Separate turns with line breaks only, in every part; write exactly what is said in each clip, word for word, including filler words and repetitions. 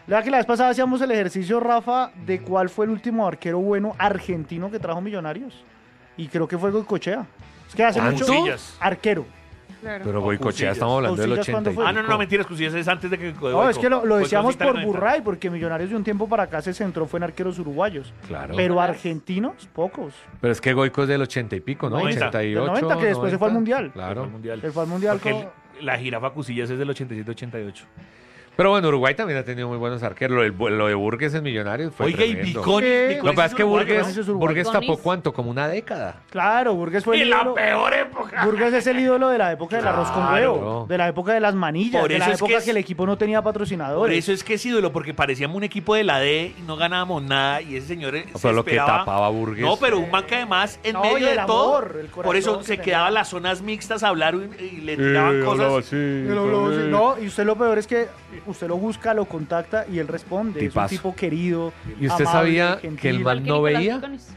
Vea que la vez pasada hacíamos el ejercicio, Rafa, de cuál fue el último arquero bueno argentino que trajo Millonarios. Y creo que fue Goicoechea. Es que hace mucho...
Cusillas.
arquero.
Claro.
Pero Goicoechea
Cusillas.
estamos hablando del
Cusillas,
ochenta
¿cuándo
y
fue?
Ah, no, no, no, mentiras, Cusillas es antes de que...
No, es que lo, lo decíamos por
Burray.
Burray, porque Millonarios de un tiempo para acá se centró fue en arqueros uruguayos.
Claro.
Pero argentinos, pocos.
Pero es que Goico es del ochenta y pico, ¿no?
noventa.
ochenta y ocho,
Del noventa, que después se fue al
noventa.
Mundial.
Claro.
Al mundial.
Él fue al Mundial
Porque
con-
el- la jirafa Cusillas es del ochenta y siete ochenta y ocho.
Pero bueno, Uruguay también ha tenido muy buenos arqueros. Lo, del- lo de Burgues en Millonarios fue
Oiga, y
tremendo.
Biconi.
¿Qué?
Biconi
Lo que pasa es que
uruguayo,
Burgues,
¿no? Ese es uruguayo.
Burgues tapó
Biconis.
¿cuánto? Como una década.
Claro, Burgues fue
¿no?
el
En la
ídolo.
peor época.
Burgues es el ídolo de la época del arroz con
Claro.
huevo, de la época de las manillas,
Por
de la
eso es
época
que
que,
es-
el equipo no tenía
Por
patrocinadores.
eso es que es ídolo, porque parecíamos un equipo de la D y no ganábamos nada. Y ese señor eh, se
Pero lo que
esperaba-
tapaba Burgues.
No, pero un man que además, en
No,
medio
y el
de todo,
amor, el
por
corazón
eso
que
se
tenía.
quedaba en las zonas mixtas a hablar y, y le tiraban cosas.
Y lo- lo- no, y usted lo peor es que usted lo busca, lo contacta y él responde.
Tipazo.
Es un tipo querido.
¿Y usted
amable,
sabía
gentil.
que el man no
Nicolás
veía?
Biconis.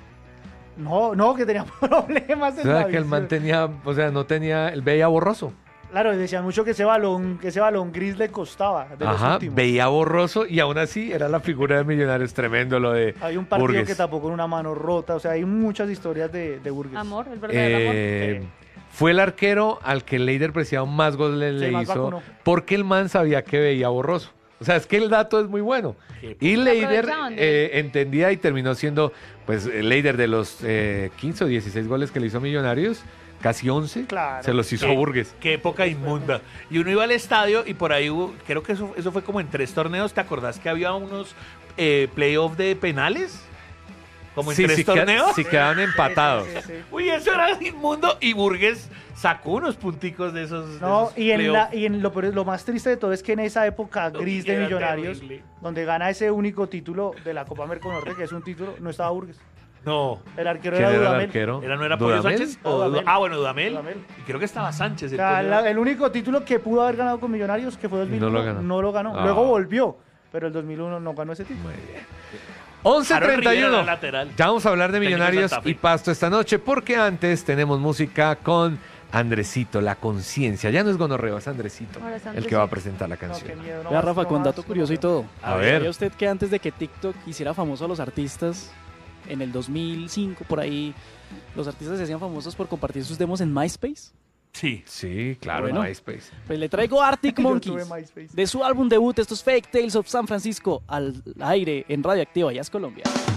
No, no, que tenía problemas en la
¿Sabes que el man
visión.
tenía, o sea, no tenía, él veía borroso?
Claro, decían mucho que ese balón, que ese balón gris le costaba de los
Ajá,
últimos.
veía borroso y aún así era la figura de Millonarios, tremendo lo de
Hay un partido
Burgues.
que tapó con una mano rota, o sea, hay muchas historias de, de Burgues.
Amor, el verdadero
Eh,
amor.
fue el arquero al que Leider Preciado más goles le
Sí, más
hizo
vacunó.
porque el man sabía que veía borroso. O sea, es que el dato es muy bueno.
Sí,
Y Leider
aprovechaban de
eh, entendía y terminó siendo, pues, el Leider de los eh, quince o dieciséis goles que le hizo Millonarios, casi once,
Claro.
se los hizo
Qué-
Burgues.
Qué época inmunda. Y uno iba al estadio y por ahí hubo, creo que eso, eso fue como en tres torneos. ¿Te acordás que había unos eh, playoffs de penales? Como en
Sí,
tres
sí, queda-
torneos.
sí quedaban empatados.
Sí, sí, sí.
Uy, eso era inmundo. Y Burgues sacó unos punticos de esos. de
No,
esos
y en,
playoffs.
la, y en lo, peor- lo más triste de todo es que en esa época
Uy,
gris de
era
Millonarios,
terrible.
donde gana ese único título de la Copa Merconorte, que es un título, no estaba Burgues.
No.
El arquero
¿Quién
era
era el
Dudamel.
arquero?
¿Era, ¿No era Pollo
¿Dudamel?
Sánchez?
No,
O-
Dudamel.
ah, bueno, Dudamel.
Dudamel.
Y creo que estaba Sánchez. El
O sea,
Pollo.
la- el único título que pudo haber ganado con Millonarios, que fue dos mil uno,
No lo ganó.
no lo ganó.
Ah.
Luego volvió, pero el dos mil uno no ganó ese título.
Muy bien. once treinta y
Rivera
uno.
era lateral.
Ya vamos a hablar de
Técnico de
Millonarios
Santa Fe.
y Pasto esta noche, porque antes tenemos música con Andresito, La Conciencia. Ya no es Gonorreo, es Andresito,
Ahora es
el que
Andresito.
va a presentar la
No, qué
canción.
miedo, no
Vea,
más,
Rafa,
no
con
más,
dato
no
curioso y
más.
todo.
A ver.
¿Sabía usted que antes de que TikTok hiciera famoso a los artistas, en el dos mil cinco, por ahí, los artistas se hacían famosos por compartir sus demos en MySpace?
Sí.
Sí, claro,
Bueno.
MySpace.
Pues le traigo Arctic
Yo
Monkeys.
tuve MySpace.
De su álbum debut, estos Fake Tales of San Francisco, al aire en Radioactiva Jazz Colombia.